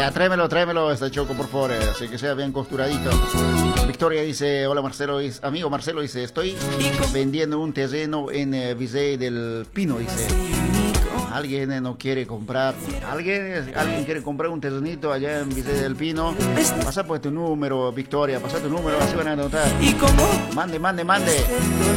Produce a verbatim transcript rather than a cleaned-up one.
Ya, tráemelo, tráemelo este choco, por favor, eh, así que sea bien costuradito. Victoria dice, hola Marcelo, dice, amigo Marcelo, dice, estoy vendiendo un terreno en eh, Visey del Pino, dice. Alguien eh, no quiere comprar, alguien, alguien quiere comprar un terrenito allá en Visey del Pino. Pasa pues tu número, Victoria, pasa tu número, así van a anotar. Mande, mande, mande.